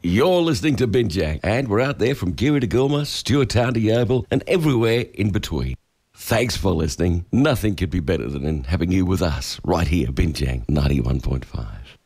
You're listening to Binjang, and we're out there from Geary to Gilmer, Stewartown to Yeovil, and everywhere in between. Thanks for listening. Nothing could be better than having you with us right here, Binjang 91.5.